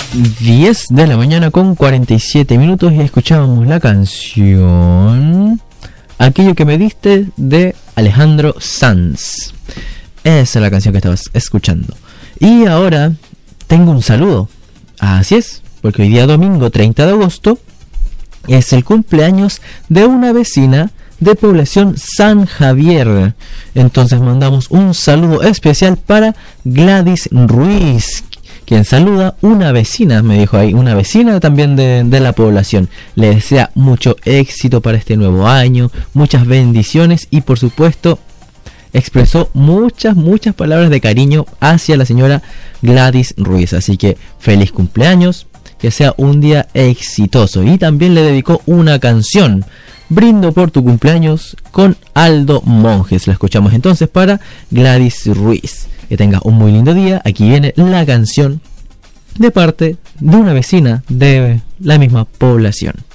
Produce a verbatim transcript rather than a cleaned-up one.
diez de la mañana con cuarenta y siete minutos y escuchábamos la canción Aquello que me diste de Alejandro Sanz. Esa es la canción que estabas escuchando. Y ahora tengo un saludo. Así es, porque hoy día domingo treinta de agosto es el cumpleaños de una vecina de población San Javier. Entonces mandamos un saludo especial para Gladys Ruiz, quien saluda una vecina, me dijo ahí, una vecina también de, de la población. Le desea mucho éxito para este nuevo año, muchas bendiciones y por supuesto expresó muchas, muchas palabras de cariño hacia la señora Gladys Ruiz. Así que feliz cumpleaños, que sea un día exitoso. Y también le dedicó una canción, Brindo por tu cumpleaños, con Aldo Monjes. La escuchamos entonces para Gladys Ruiz. Que tenga un muy lindo día. Aquí viene la canción de parte de una vecina de la misma población.